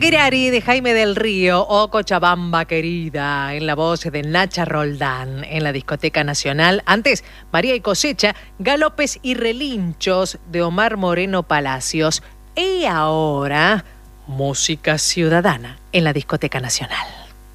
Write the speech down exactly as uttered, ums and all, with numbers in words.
Paquerari de Jaime del Río o Cochabamba querida en la voz de Nacha Roldán en la Discoteca Nacional. Antes, María y Cosecha, Galopes y Relinchos de Omar Moreno Palacios. Y ahora, música ciudadana en la Discoteca Nacional.